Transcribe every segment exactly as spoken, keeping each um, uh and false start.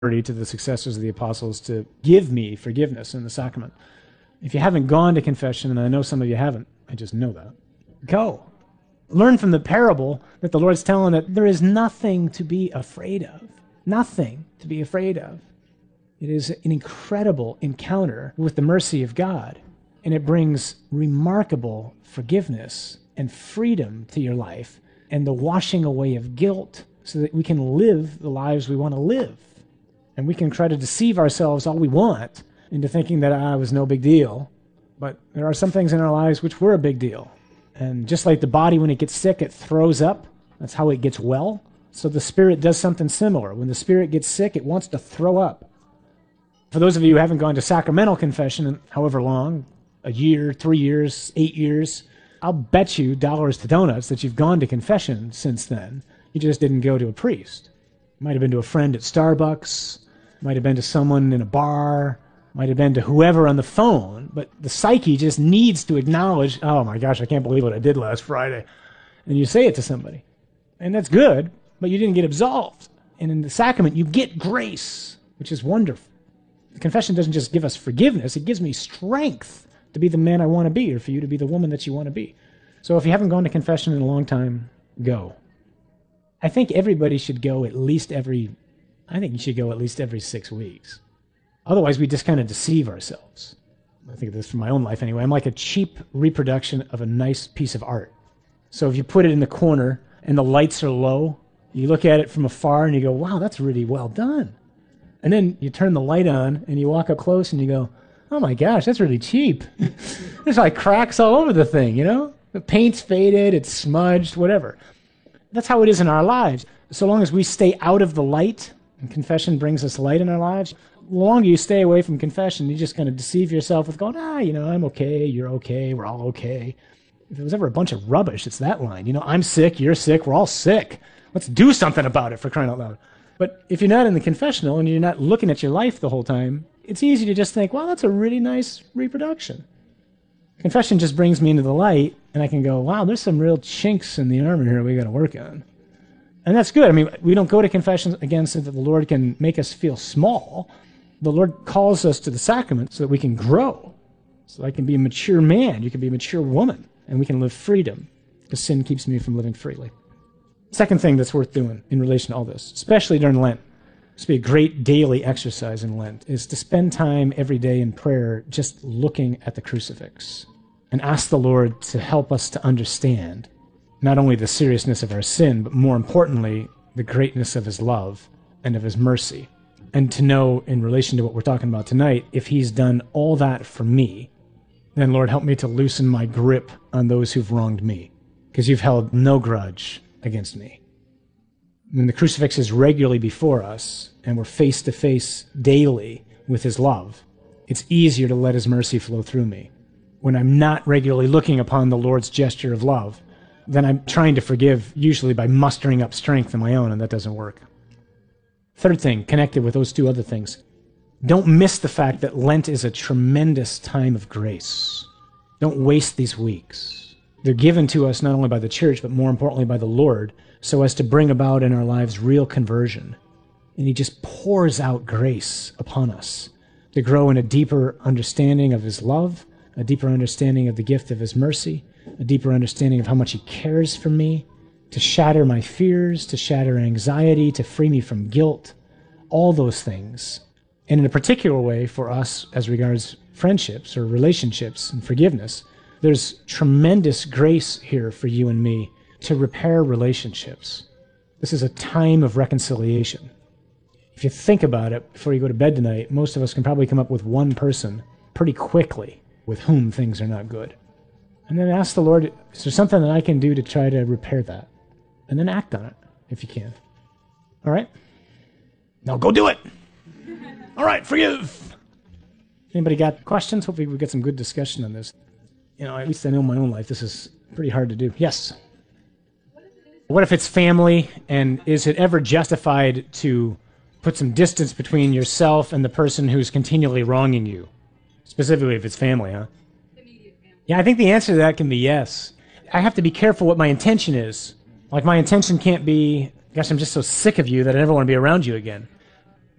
to the successors of the apostles to give me forgiveness in the sacrament. If you haven't gone to confession, and I know some of you haven't, I just know that, go. Learn from the parable that the Lord's telling that there is nothing to be afraid of. Nothing to be afraid of. It is an incredible encounter with the mercy of God, and it brings remarkable forgiveness and freedom to your life and the washing away of guilt so that we can live the lives we want to live. And we can try to deceive ourselves all we want into thinking that ah, it was no big deal. But there are some things in our lives which were a big deal. And just like the body, when it gets sick, it throws up. That's how it gets well. So the spirit does something similar. When the spirit gets sick, it wants to throw up. For those of you who haven't gone to sacramental confession in however long, a year, three years, eight years, I'll bet you dollars to donuts that you've gone to confession since then. You just didn't go to a priest. Might have been to a friend at Starbucks, might have been to someone in a bar, might have been to whoever on the phone, but the psyche just needs to acknowledge, oh my gosh, I can't believe what I did last Friday. And you say it to somebody. And that's good, but you didn't get absolved. And in the sacrament, you get grace, which is wonderful. The confession doesn't just give us forgiveness, it gives me strength to be the man I want to be, or for you to be the woman that you want to be. So if you haven't gone to confession in a long time, go. I think everybody should go at least every, I think you should go at least every six weeks. Otherwise, we just kind of deceive ourselves. I think of this from my own life anyway. I'm like a cheap reproduction of a nice piece of art. So if you put it in the corner and the lights are low, you look at it from afar and you go, wow, that's really well done. And then you turn the light on and you walk up close and you go, oh my gosh, that's really cheap. There's like cracks all over the thing, you know? The paint's faded, it's smudged, whatever. That's how it is in our lives. So long as we stay out of the light, and confession brings us light in our lives, the longer you stay away from confession, you just kind of deceive yourself with going, ah, you know, I'm okay, you're okay, we're all okay. If it was ever a bunch of rubbish, it's that line. You know, I'm sick, you're sick, we're all sick. Let's do something about it, for crying out loud. But if you're not in the confessional and you're not looking at your life the whole time, it's easy to just think, well, that's a really nice reproduction. Confession just brings me into the light, and I can go, wow, there's some real chinks in the armor here we got to work on. And that's good. I mean, we don't go to confession again so that the Lord can make us feel small. The Lord calls us to the sacrament so that we can grow, so I can be a mature man, you can be a mature woman, and we can live freedom, because sin keeps me from living freely. Second thing that's worth doing in relation to all this, especially during Lent, this would be a great daily exercise in Lent, is to spend time every day in prayer just looking at the crucifix and ask the Lord to help us to understand not only the seriousness of our sin, but more importantly, the greatness of his love and of his mercy. And to know, in relation to what we're talking about tonight, if he's done all that for me, then Lord, help me to loosen my grip on those who've wronged me, because you've held no grudge against me. When the crucifix is regularly before us, and we're face to face daily with his love, it's easier to let his mercy flow through me. When I'm not regularly looking upon the Lord's gesture of love, then I'm trying to forgive, usually by mustering up strength of my own, and that doesn't work. Third thing, connected with those two other things, don't miss the fact that Lent is a tremendous time of grace. Don't waste these weeks. They're given to us not only by the church, but more importantly by the Lord, so as to bring about in our lives real conversion. And he just pours out grace upon us to grow in a deeper understanding of his love, a deeper understanding of the gift of his mercy, a deeper understanding of how much he cares for me, to shatter my fears, to shatter anxiety, to free me from guilt, all those things. And in a particular way for us as regards friendships or relationships and forgiveness, there's tremendous grace here for you and me to repair relationships. This is a time of reconciliation. If you think about it before you go to bed tonight, most of us can probably come up with one person pretty quickly with whom things are not good. And then ask the Lord, is there something that I can do to try to repair that? And then act on it, if you can. All right? Now go do it. All right, forgive. Anybody got questions? Hopefully we get some good discussion on this. You know, at least I know in my own life, this is pretty hard to do. Yes? What if it's family, and is it ever justified to put some distance between yourself and the person who's continually wronging you? Specifically if it's family, huh? Yeah, I think the answer to that can be yes. I have to be careful what my intention is. Like, my intention can't be, gosh, I'm just so sick of you that I never want to be around you again.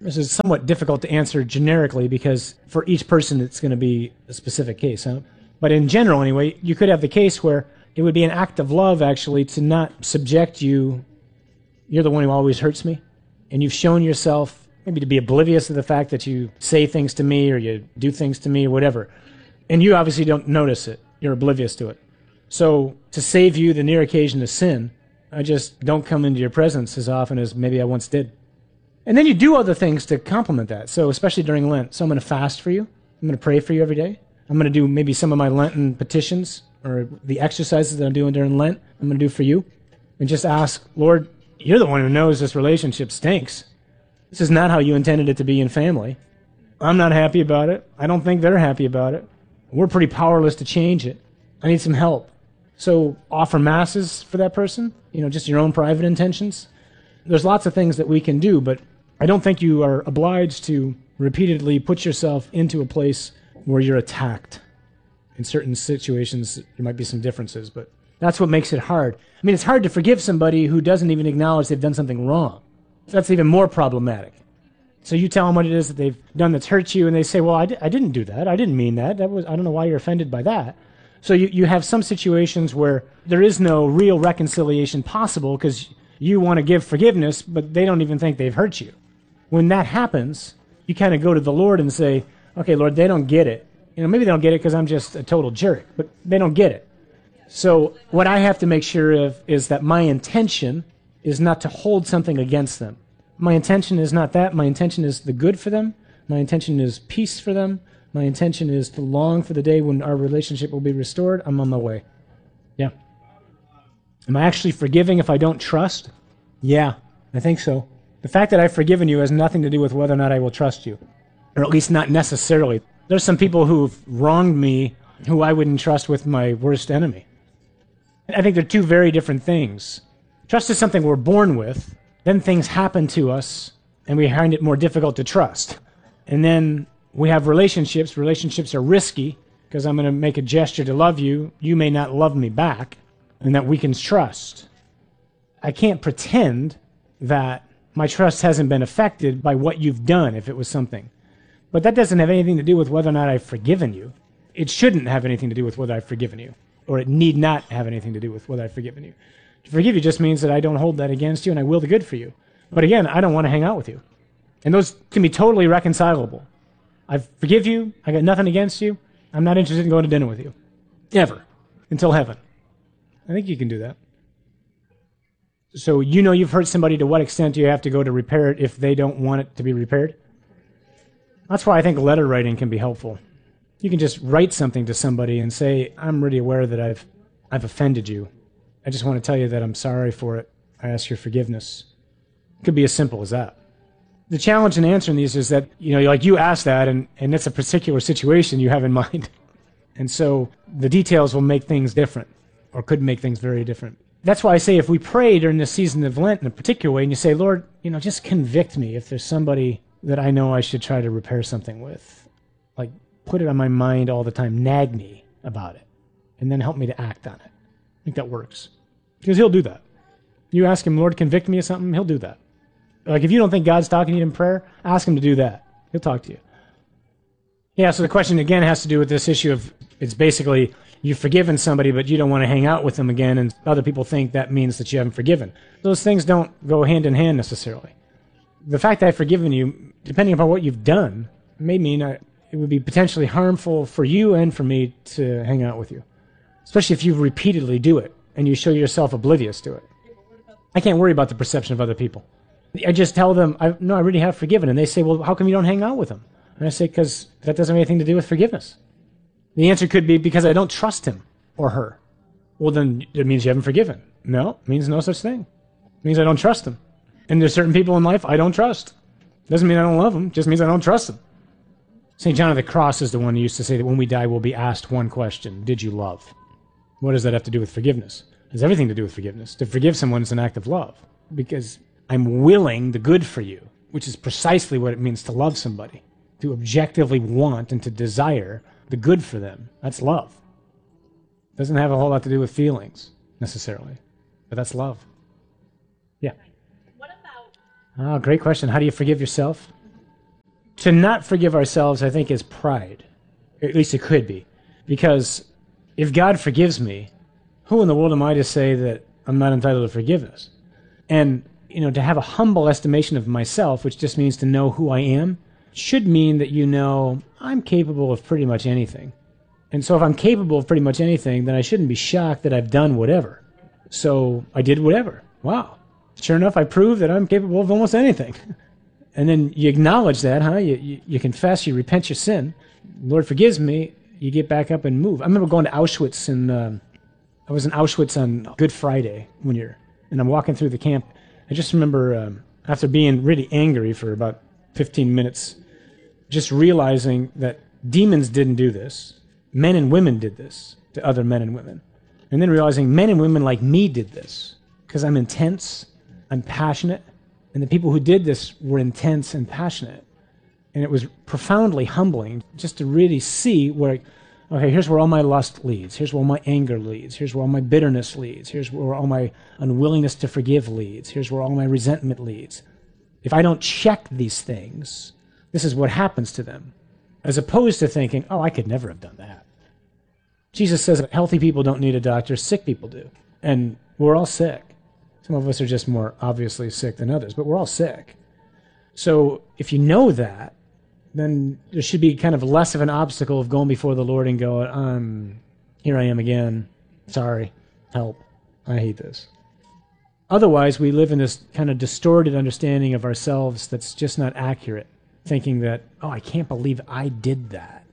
This is somewhat difficult to answer generically because for each person it's going to be a specific case. Huh? But in general, anyway, you could have the case where it would be an act of love, actually, to not subject you. You're the one who always hurts me. And you've shown yourself maybe to be oblivious to the fact that you say things to me or you do things to me or whatever. And you obviously don't notice it. You're oblivious to it. So to save you the near occasion of sin, I just don't come into your presence as often as maybe I once did. And then you do other things to complement that. So especially during Lent. So I'm going to fast for you. I'm going to pray for you every day. I'm going to do maybe some of my Lenten petitions or the exercises that I'm doing during Lent. I'm going to do for you. And just ask, Lord, you're the one who knows this relationship stinks. This is not how you intended it to be in family. I'm not happy about it. I don't think they're happy about it. We're pretty powerless to change it. I need some help. So offer masses for that person, you know, just your own private intentions. There's lots of things that we can do, but I don't think you are obliged to repeatedly put yourself into a place where you're attacked. In certain situations, there might be some differences, but that's what makes it hard. I mean, it's hard to forgive somebody who doesn't even acknowledge they've done something wrong. That's even more problematic. So you tell them what it is that they've done that's hurt you, and they say, well, I, di- I didn't do that. I didn't mean that. That was I don't know why you're offended by that. So you, you have some situations where there is no real reconciliation possible because you want to give forgiveness, but they don't even think they've hurt you. When that happens, you kind of go to the Lord and say, okay, Lord, they don't get it. You know, maybe they don't get it because I'm just a total jerk, but they don't get it. So what I have to make sure of is that my intention is not to hold something against them. My intention is not that. My intention is the good for them. My intention is peace for them. My intention is to long for the day when our relationship will be restored. I'm on my way. Yeah. Am I actually forgiving if I don't trust? Yeah, I think so. The fact that I've forgiven you has nothing to do with whether or not I will trust you, or at least not necessarily. There's some people who've wronged me who I wouldn't trust with my worst enemy. I think they're two very different things. Trust is something we're born with. Then things happen to us, and we find it more difficult to trust. And then we have relationships. Relationships are risky because I'm going to make a gesture to love you. You may not love me back, and that weakens trust. I can't pretend that my trust hasn't been affected by what you've done if it was something. But that doesn't have anything to do with whether or not I've forgiven you. It shouldn't have anything to do with whether I've forgiven you, or it need not have anything to do with whether I've forgiven you. To forgive you just means that I don't hold that against you and I will the good for you. But again, I don't want to hang out with you. And those can be totally reconcilable. I forgive you. I got nothing against you. I'm not interested in going to dinner with you. Ever. Until heaven. I think you can do that. So you know you've hurt somebody. To what extent do you have to go to repair it if they don't want it to be repaired? That's why I think letter writing can be helpful. You can just write something to somebody and say, I'm really aware that I've I've offended you. I just want to tell you that I'm sorry for it. I ask your forgiveness. It could be as simple as that. The challenge in answering these is that, you know, like you asked that, and, and it's a particular situation you have in mind. And so the details will make things different, or could make things very different. That's why I say if we pray during the season of Lent in a particular way, and you say, Lord, you know, just convict me if there's somebody that I know I should try to repair something with. Like, put it on my mind all the time, nag me about it, and then help me to act on it. I think that works. Because he'll do that. You ask him, Lord, convict me of something, he'll do that. Like, if you don't think God's talking to you in prayer, ask him to do that. He'll talk to you. Yeah, so the question again has to do with this issue of, it's basically, you've forgiven somebody, but you don't want to hang out with them again, and other people think that means that you haven't forgiven. Those things don't go hand in hand necessarily. The fact that I've forgiven you, depending upon what you've done, may mean I, it would be potentially harmful for you and for me to hang out with you. Especially if you repeatedly do it and you show yourself oblivious to it. I can't worry about the perception of other people. I just tell them, I, no, I really have forgiven. And they say, well, how come you don't hang out with them? And I say, because that doesn't have anything to do with forgiveness. The answer could be because I don't trust him or her. Well, then it means you haven't forgiven. No, it means no such thing. It means I don't trust them. And there's certain people in life I don't trust. Doesn't mean I don't love them, just means I don't trust them. Saint John of the Cross is the one who used to say that when we die, we'll be asked one question: did you love? What does that have to do with forgiveness? It has everything to do with forgiveness. To forgive someone is an act of love, because I'm willing the good for you, which is precisely what it means to love somebody. To objectively want and to desire the good for them. That's love. It doesn't have a whole lot to do with feelings, necessarily. But that's love. Yeah. What about... Oh, great question. How do you forgive yourself? To not forgive ourselves, I think, is pride. At least it could be. Because if God forgives me, who in the world am I to say that I'm not entitled to forgiveness? And, you know, to have a humble estimation of myself, which just means to know who I am, should mean that you know I'm capable of pretty much anything. And so if I'm capable of pretty much anything, then I shouldn't be shocked that I've done whatever. So I did whatever. Wow. Sure enough, I proved that I'm capable of almost anything. And then you acknowledge that, huh? You, you, you confess, you repent your sin. Lord forgives me. You get back up and move. I remember going to Auschwitz, and um, I was in Auschwitz on Good Friday one year, and I'm walking through the camp. I just remember um, after being really angry for about fifteen minutes, just realizing that demons didn't do this. Men and women did this to other men and women. And then realizing men and women like me did this because I'm intense, I'm passionate, and the people who did this were intense and passionate. And it was profoundly humbling just to really see where, okay, here's where all my lust leads. Here's where all my anger leads. Here's where all my bitterness leads. Here's where all my unwillingness to forgive leads. Here's where all my resentment leads. If I don't check these things, this is what happens to them. As opposed to thinking, oh, I could never have done that. Jesus says that healthy people don't need a doctor, sick people do. And we're all sick. Some of us are just more obviously sick than others, but we're all sick. So if you know that, then there should be kind of less of an obstacle of going before the Lord and going, um, here I am again. Sorry. Help. I hate this. Otherwise, we live in this kind of distorted understanding of ourselves that's just not accurate, thinking that, oh, I can't believe I did that.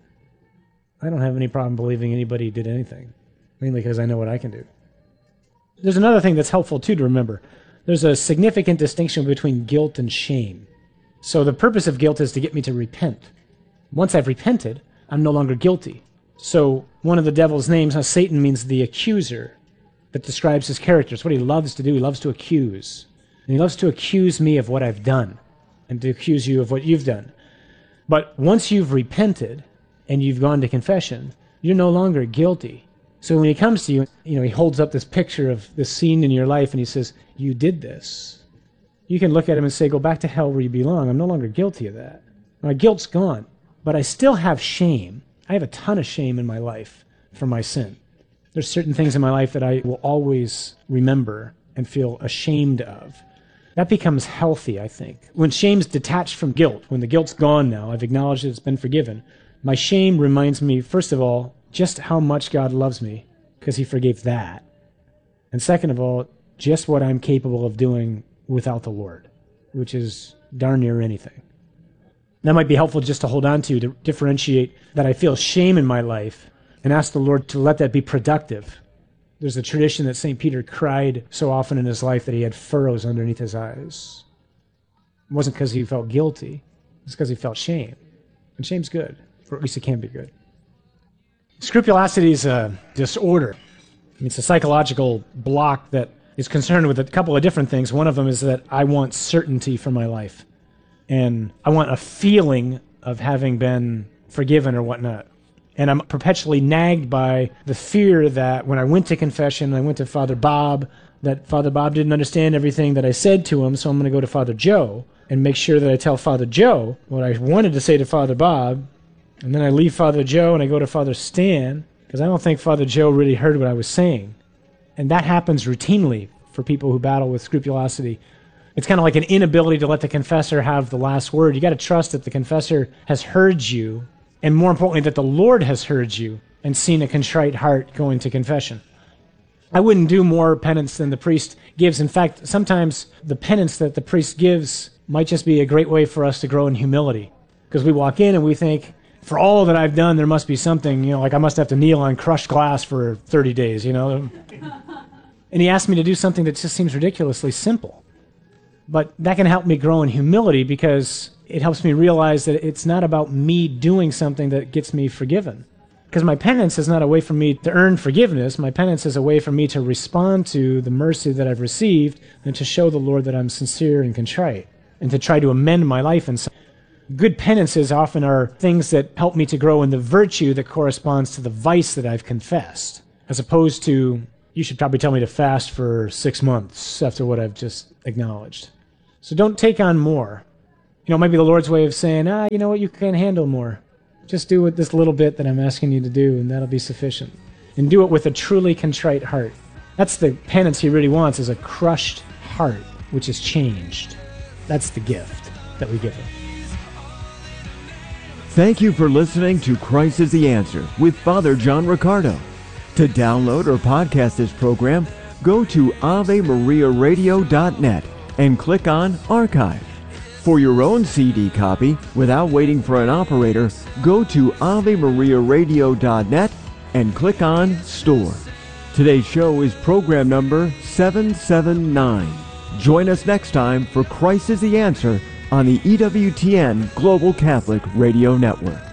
I don't have any problem believing anybody did anything, mainly because I know what I can do. There's another thing that's helpful, too, to remember. There's a significant distinction between guilt and shame. So the purpose of guilt is to get me to repent. Once I've repented, I'm no longer guilty. So one of the devil's names, uh, Satan, means the accuser. That describes his character. It's what he loves to do. He loves to accuse. And he loves to accuse me of what I've done and to accuse you of what you've done. But once you've repented and you've gone to confession, you're no longer guilty. So when he comes to you, you know, he holds up this picture of this scene in your life and he says, you did this. You can look at him and say, go back to hell where you belong. I'm no longer guilty of that. My guilt's gone, but I still have shame. I have a ton of shame in my life for my sin. There's certain things in my life that I will always remember and feel ashamed of. That becomes healthy, I think. When shame's detached from guilt, when the guilt's gone now, I've acknowledged it's been forgiven, my shame reminds me, first of all, just how much God loves me, because he forgave that. And second of all, just what I'm capable of doing without the Lord, which is darn near anything. That might be helpful just to hold on to, to differentiate that I feel shame in my life and ask the Lord to let that be productive. There's a tradition that Saint Peter cried so often in his life that he had furrows underneath his eyes. It wasn't because he felt guilty. It's because he felt shame. And shame's good, or at least it can be good. Scrupulosity is a disorder. I mean, it's a psychological block that is concerned with a couple of different things. One of them is that I want certainty for my life. And I want a feeling of having been forgiven or whatnot. And I'm perpetually nagged by the fear that when I went to confession, I went to Father Bob, that Father Bob didn't understand everything that I said to him, so I'm going to go to Father Joe and make sure that I tell Father Joe what I wanted to say to Father Bob. And then I leave Father Joe and I go to Father Stan, because I don't think Father Joe really heard what I was saying. And that happens routinely for people who battle with scrupulosity. It's kind of like an inability to let the confessor have the last word. You got to trust that the confessor has heard you, and more importantly, that the Lord has heard you and seen a contrite heart going to confession. I wouldn't do more penance than the priest gives. In fact, sometimes the penance that the priest gives might just be a great way for us to grow in humility, because we walk in and we think, for all that I've done, there must be something, you know, like I must have to kneel on crushed glass for thirty days, you know. And he asked me to do something that just seems ridiculously simple. But that can help me grow in humility because it helps me realize that it's not about me doing something that gets me forgiven. Because my penance is not a way for me to earn forgiveness. My penance is a way for me to respond to the mercy that I've received and to show the Lord that I'm sincere and contrite and to try to amend my life. And so good penances often are things that help me to grow in the virtue that corresponds to the vice that I've confessed, as opposed to, you should probably tell me to fast for six months after what I've just acknowledged. So don't take on more You know, it might be the Lord's way of saying, ah, you know what, you can handle more. Just do it this little bit that I'm asking you to do, and that'll be sufficient. And do it with a truly contrite heart. That's the penance he really wants, is a crushed heart, which is changed. That's the gift that we give him. Thank you for listening to Christ is the Answer with Father John Riccardo. To download or podcast this program, go to ave maria radio dot net and click on Archive. For your own C D copy, without waiting for an operator, go to ave maria radio dot net and click on Store. Today's show is program number seven seven nine. Join us next time for Christ is the Answer on the E W T N Global Catholic Radio Network.